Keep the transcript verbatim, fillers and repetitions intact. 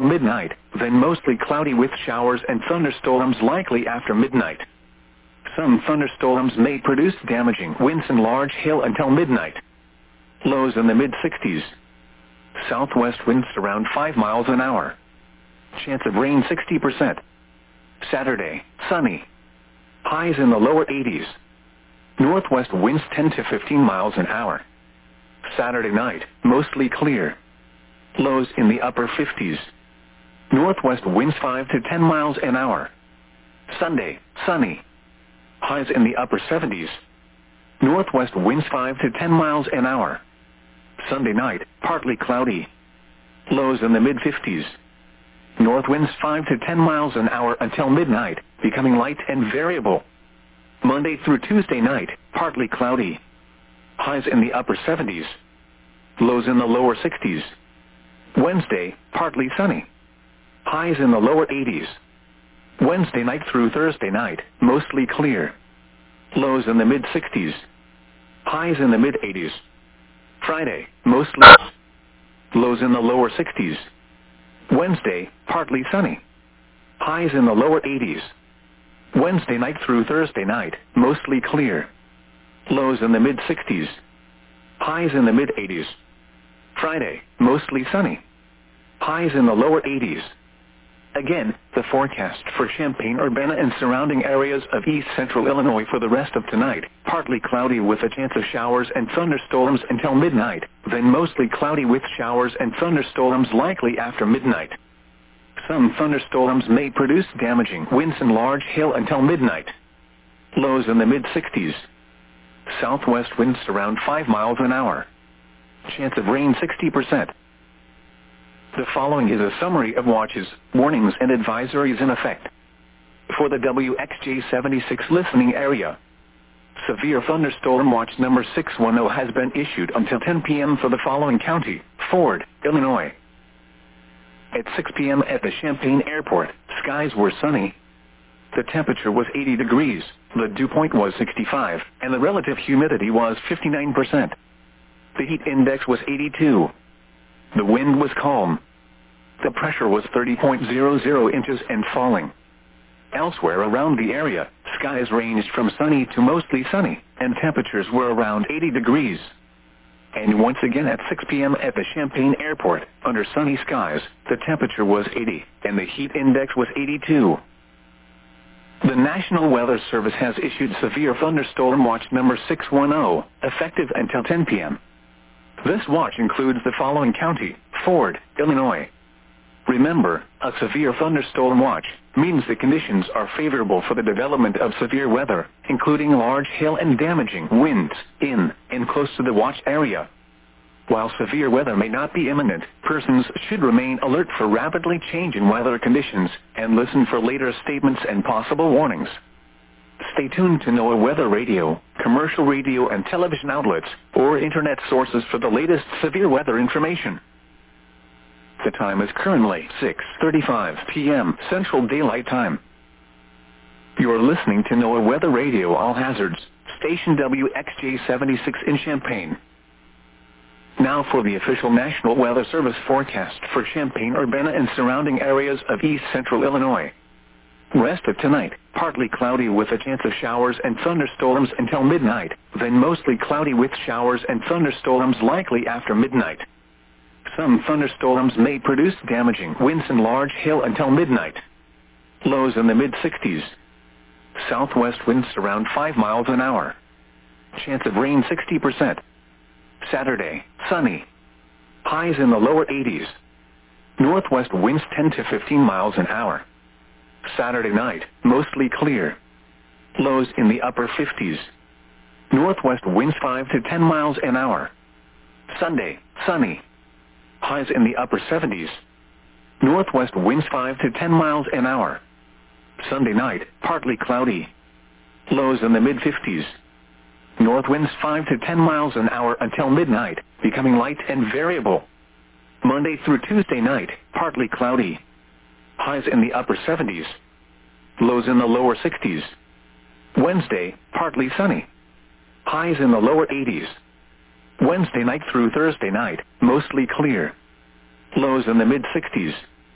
midnight, then mostly cloudy with showers and thunderstorms likely after midnight. Some thunderstorms may produce damaging winds and large hail until midnight. Lows in the mid sixties. Southwest winds around five miles an hour. Chance of rain sixty percent. Saturday, sunny. Highs in the lower eighties. Northwest winds ten to fifteen miles an hour. Saturday night, mostly clear. Lows in the upper fifties. Northwest winds five to ten miles an hour. Sunday, sunny. Highs in the upper seventies. Northwest winds five to ten miles an hour. Sunday night, partly cloudy. Lows in the mid fifties. North winds five to ten miles an hour until midnight, becoming light and variable. Monday through Tuesday night, partly cloudy. Highs in the upper seventies. Lows in the lower sixties. Wednesday, partly sunny. Highs in the lower eighties. Wednesday night through Thursday night, mostly clear. Lows in the mid sixties. Highs in the mid eighties. Friday, mostly lows in the lower sixties. Wednesday, partly sunny. Highs in the lower eighties. Wednesday night through Thursday night, mostly clear. Lows in the mid sixties. Highs in the mid eighties. Friday, mostly sunny. Highs in the lower eighties. Again, the forecast for Champaign-Urbana and surrounding areas of east central Illinois for the rest of tonight. Partly cloudy with a chance of showers and thunderstorms until midnight, then mostly cloudy with showers and thunderstorms likely after midnight. Some thunderstorms may produce damaging winds and large hail until midnight. Lows in the mid sixties. Southwest winds around five miles an hour. Chance of rain sixty percent. The following is a summary of watches, warnings and advisories in effect. For the W X J seventy-six listening area, severe thunderstorm watch number six one zero has been issued until ten p m for the following county: Ford, Illinois. At six p m at the Champaign Airport, skies were sunny. The temperature was eighty degrees, the dew point was sixty-five, and the relative humidity was fifty-nine percent. The heat index was eighty-two. The wind was calm. The pressure was thirty point zero zero inches and falling. Elsewhere around the area, skies ranged from sunny to mostly sunny, and temperatures were around eighty degrees. And once again at six p m at the Champaign Airport, under sunny skies, the temperature was eighty, and the heat index was eighty-two. The National Weather Service has issued severe thunderstorm watch number six one zero, effective until ten p m This watch includes the following county: Ford, Illinois. Remember, a severe thunderstorm watch means the conditions are favorable for the development of severe weather, including large hail and damaging winds, in and close to the watch area. While severe weather may not be imminent, persons should remain alert for rapidly changing weather conditions and listen for later statements and possible warnings. Stay tuned to NOAA Weather Radio, commercial radio and television outlets, or internet sources for the latest severe weather information. The time is currently six thirty-five p m Central Daylight Time. You are listening to NOAA Weather Radio All Hazards, station W X J seventy-six in Champaign. Now for the official National Weather Service forecast for Champaign-Urbana and surrounding areas of east central Illinois. Rest of tonight, partly cloudy with a chance of showers and thunderstorms until midnight, then mostly cloudy with showers and thunderstorms likely after midnight. Some thunderstorms may produce damaging winds and large hail until midnight. Lows in the mid sixties. Southwest winds around five miles an hour. Chance of rain sixty percent. Saturday, sunny. Highs in the lower eighties. Northwest winds ten to fifteen miles an hour. Saturday night, mostly clear. Lows in the upper fifties. Northwest winds five to ten miles an hour. Sunday, sunny. Highs in the upper seventies. Northwest winds five to ten miles an hour. Sunday night, partly cloudy. Lows in the mid fifties. North winds five to ten miles an hour until midnight, becoming light and variable. Monday through Tuesday night, partly cloudy. Highs in the upper seventies. Lows in the lower sixties. Wednesday, partly sunny. Highs in the lower eighties. Wednesday night through Thursday night, mostly clear. Lows in the mid sixties.